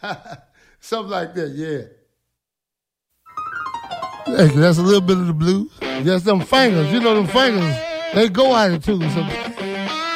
Something like that, yeah. Hey, that's a little bit of the blues. Just them fingers. You know them fingers, they go out of tune.